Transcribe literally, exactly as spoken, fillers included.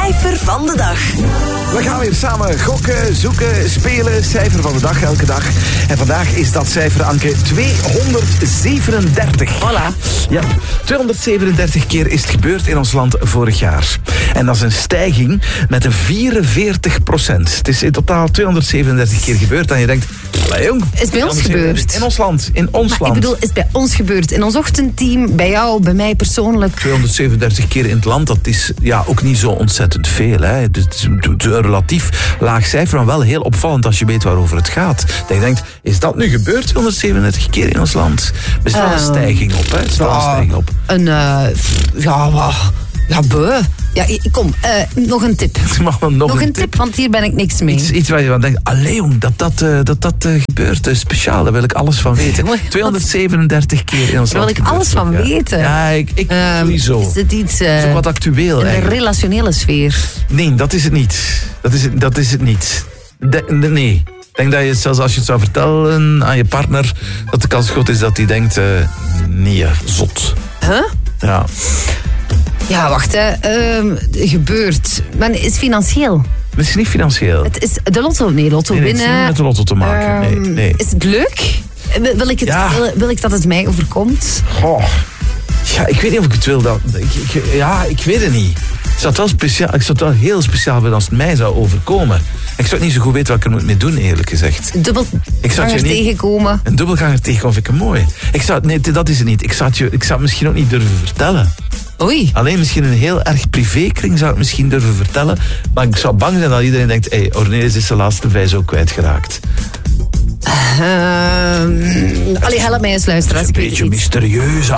cijfer van de dag. We gaan weer samen gokken, zoeken, spelen. Cijfer van de dag elke dag. En vandaag is dat cijfer, Anke, tweehonderdzevenendertig. Voilà. Ja, tweehonderdzevenendertig keer is het gebeurd in ons land vorig jaar. En dat is een stijging met een vierenveertig procent. Het is in totaal tweehonderdzevenendertig keer gebeurd. En je denkt, allee jong. Is bij ons gebeurd. In ons land, in ons maar land. Ik bedoel, is bij ons gebeurd. In ons ochtendteam, bij jou, bij mij persoonlijk. tweehonderdzevenendertig keer in het land, dat is ja, ook niet zo ontzettend veel. Hè. Het is een relatief laag cijfer, maar wel heel opvallend als je weet waarover het gaat. Dat je denkt, is dat nu gebeurd tweehonderdzevenendertig keer in ons land? Er is wel een Uh, stijging op, hè? Er is wel een stijging op. Een, uh, ja, wa- ja, beu. Ja, kom, uh, nog een tip. Mag wel nog, Nog een een tip, want hier ben ik niks mee. Iets, iets waar je van denkt, allee jong, dat dat, uh, dat, dat uh, gebeurt, uh, speciaal, daar wil ik alles van weten. tweehonderdzevenendertig keer in ons Daar land. wil ik alles van ja. weten. Ja, ik, ik Um, sowieso. Is het iets... Uh, Dat is ook wat actueel in de eigenlijk. relationele sfeer? Nee, dat is het niet. Dat is het, dat is het niet. De, de- nee. Ik denk dat je het zelfs als je het zou vertellen aan je partner, dat de kans groot is dat hij denkt, uh, nee, zot. Huh? Ja. Ja, wacht, hè. Uh, gebeurt. Maar is het financieel? Het is niet financieel. Het is de lotto. Nee, lotto Nee, nee, het winnen. heeft niet met de lotto te maken. Nee, Ehm, nee. Is het leuk? Wil, wil ik het, Ja. wil, wil ik dat het mij overkomt? Goh. Ja, ik weet niet of ik het wil. Dat, ik, ik- ja, ik weet het niet. Ik zou het wel, speciaal, ik zou het wel heel speciaal vinden als het mij zou overkomen. Ik zou het niet zo goed weten wat ik er moet mee doen, eerlijk gezegd. Dubbel Ik zou het je niet- tegenkomen. Een dubbelganger tegenkomen vind ik mooi. Ik zou, het- nee, dat is het niet. Ik zou het, je, ik zou het misschien ook niet durven vertellen. Oei. Alleen misschien een heel erg privékring zou ik het misschien durven vertellen. Maar ik zou bang zijn dat iedereen denkt, hé, hey, Ornelis is de laatste vijs ook kwijtgeraakt. Uh, allee, help mij eens luisteren. Een Als ik weet beetje het niet. mysterieus